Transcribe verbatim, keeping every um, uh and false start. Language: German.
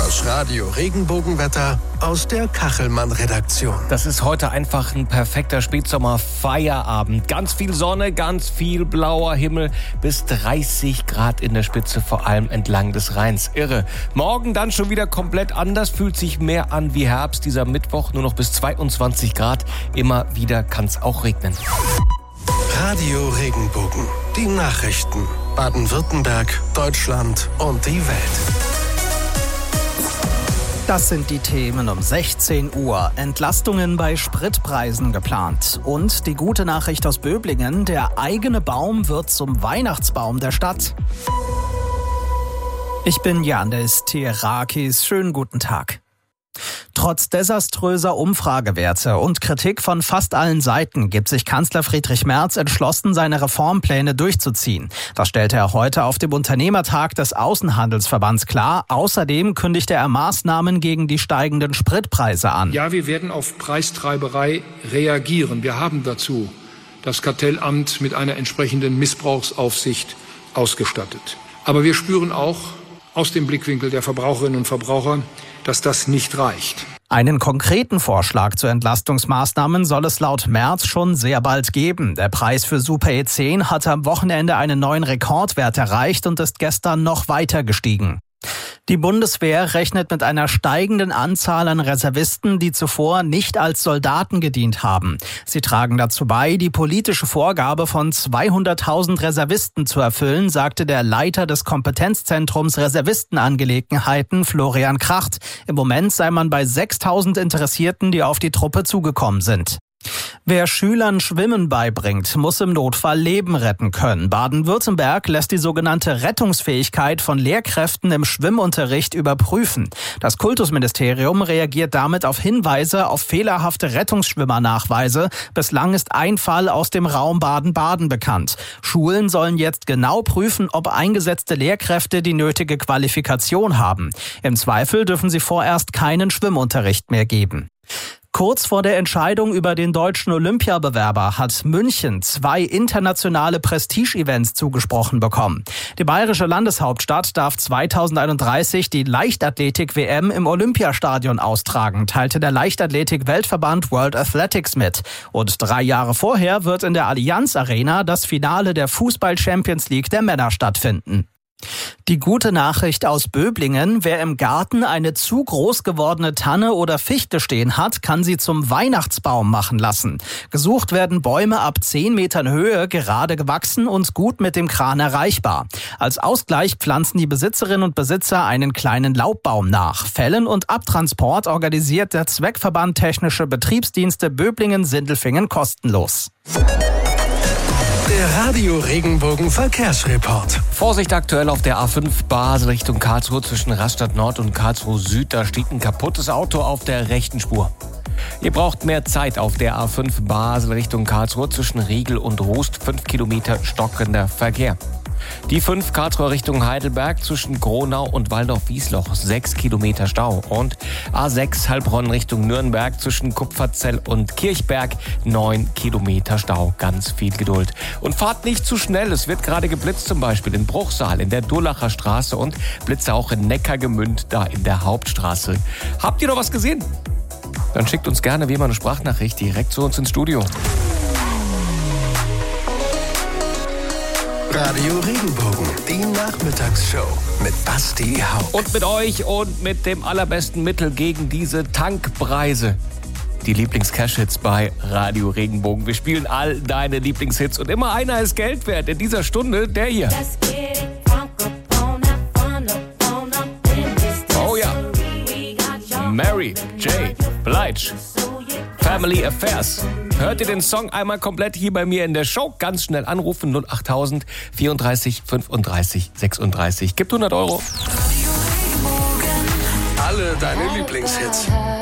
Das Radio Regenbogenwetter aus der Kachelmann-Redaktion. Das ist heute einfach ein perfekter Spätsommer-Feierabend. Ganz viel Sonne, ganz viel blauer Himmel, bis dreißig Grad in der Spitze, vor allem entlang des Rheins. Irre. Morgen dann schon wieder komplett anders, fühlt sich mehr an wie Herbst. Dieser Mittwoch nur noch bis zweiundzwanzig Grad. Immer wieder kann es auch regnen. Radio Regenbogen. Die Nachrichten. Baden-Württemberg, Deutschland und die Welt. Das sind die Themen um sechzehn Uhr. Entlastungen bei Spritpreisen geplant. Und die gute Nachricht aus Böblingen, der eigene Baum wird zum Weihnachtsbaum der Stadt. Ich bin Yannis Tierakis. Schönen guten Tag. Trotz desaströser Umfragewerte und Kritik von fast allen Seiten gibt sich Kanzler Friedrich Merz entschlossen, seine Reformpläne durchzuziehen. Das stellte er heute auf dem Unternehmertag des Außenhandelsverbands klar. Außerdem kündigte er Maßnahmen gegen die steigenden Spritpreise an. Ja, wir werden auf Preistreiberei reagieren. Wir haben dazu das Kartellamt mit einer entsprechenden Missbrauchsaufsicht ausgestattet. Aber wir spüren auch aus dem Blickwinkel der Verbraucherinnen und Verbraucher, dass das nicht reicht. Einen konkreten Vorschlag zu Entlastungsmaßnahmen soll es laut Merz schon sehr bald geben. Der Preis für Super E zehn hatte am Wochenende einen neuen Rekordwert erreicht und ist gestern noch weiter gestiegen. Die Bundeswehr rechnet mit einer steigenden Anzahl an Reservisten, die zuvor nicht als Soldaten gedient haben. Sie tragen dazu bei, die politische Vorgabe von zweihunderttausend Reservisten zu erfüllen, sagte der Leiter des Kompetenzzentrums Reservistenangelegenheiten, Florian Kracht. Im Moment sei man bei sechstausend Interessierten, die auf die Truppe zugekommen sind. Wer Schülern Schwimmen beibringt, muss im Notfall Leben retten können. Baden-Württemberg lässt die sogenannte Rettungsfähigkeit von Lehrkräften im Schwimmunterricht überprüfen. Das Kultusministerium reagiert damit auf Hinweise auf fehlerhafte Rettungsschwimmernachweise. Bislang ist ein Fall aus dem Raum Baden-Baden bekannt. Schulen sollen jetzt genau prüfen, ob eingesetzte Lehrkräfte die nötige Qualifikation haben. Im Zweifel dürfen sie vorerst keinen Schwimmunterricht mehr geben. Kurz vor der Entscheidung über den deutschen Olympiabewerber hat München zwei internationale Prestige-Events zugesprochen bekommen. Die bayerische Landeshauptstadt darf zweitausendeinunddreißig die Leichtathletik-W M im Olympiastadion austragen, teilte der Leichtathletik-Weltverband World Athletics mit. Und drei Jahre vorher wird in der Allianz Arena das Finale der Fußball-Champions League der Männer stattfinden. Die gute Nachricht aus Böblingen: Wer im Garten eine zu groß gewordene Tanne oder Fichte stehen hat, kann sie zum Weihnachtsbaum machen lassen. Gesucht werden Bäume ab zehn Metern Höhe, gerade gewachsen und gut mit dem Kran erreichbar. Als Ausgleich pflanzen die Besitzerinnen und Besitzer einen kleinen Laubbaum nach. Fällen und Abtransport organisiert der Zweckverband Technische Betriebsdienste Böblingen-Sindelfingen kostenlos. Der Radio Regenbogen Verkehrsreport. Vorsicht aktuell auf der A fünf Basel Richtung Karlsruhe zwischen Rastatt Nord und Karlsruhe Süd. Da steht ein kaputtes Auto auf der rechten Spur. Ihr braucht mehr Zeit auf der A fünf Basel Richtung Karlsruhe zwischen Riegel und Rust. Fünf Kilometer stockender Verkehr. Die fünf Karlsruhe Richtung Heidelberg zwischen Gronau und Waldorf-Wiesloch, sechs Kilometer Stau. Und A sechs Heilbronn Richtung Nürnberg zwischen Kupferzell und Kirchberg, neun Kilometer Stau. Ganz viel Geduld. Und fahrt nicht zu schnell, es wird gerade geblitzt, zum Beispiel in Bruchsal, in der Durlacher Straße und Blitze auch in Neckargemünd, da in der Hauptstraße. Habt ihr noch was gesehen? Dann schickt uns gerne wie immer eine Sprachnachricht direkt zu uns ins Studio. Radio Regenbogen, die Nachmittagsshow mit Basti Hauck. Und mit euch und mit dem allerbesten Mittel gegen diese Tankpreise. Die Lieblings-Cash-Hits bei Radio Regenbogen. Wir spielen all deine Lieblingshits und immer einer ist Geld wert. In dieser Stunde der hier. Oh ja. Mary J. Blige. Family Affairs. Hört ihr den Song einmal komplett hier bei mir in der Show? Ganz schnell anrufen null achttausend vierunddreißig fünfunddreißig sechsunddreißig. Gibt hundert Euro. Alle deine Lieblingshits.